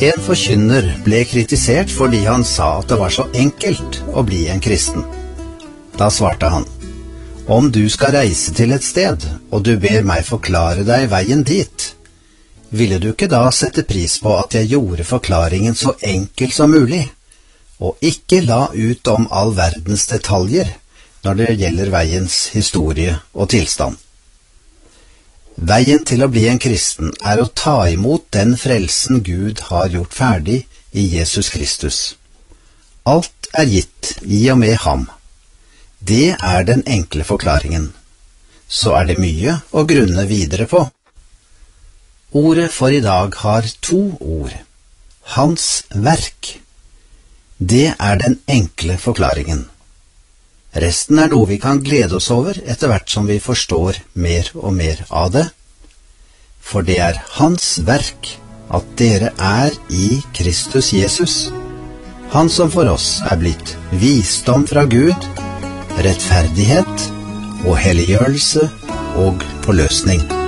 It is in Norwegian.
En forkynner ble kritisert fordi han sa at det var så enkelt å bli en kristen. Da svarte han: «Om du skal reise til et sted, og du ber meg forklare deg veien dit, ville du ikke da sette pris på at jeg gjorde forklaringen så enkel som mulig, og ikke la ut om all verdens detaljer når det gjelder veiens historie og tilstand?» Veien til å bli en kristen er å ta imot den frelsen Gud har gjort ferdig i Jesus Kristus. Alt er gitt i og med ham. Det er den enkle forklaringen. Så er det mye å grunne videre på. Ordet for i dag har 2 ord. Hans verk. Det er den enkle forklaringen. Resten er noe vi kan glede oss over etter hvert som vi forstår mer og mer av det. For det er hans verk at dere er i Kristus Jesus, han som for oss er blitt visdom fra Gud, rettferdighet og helliggjørelse og forløsning.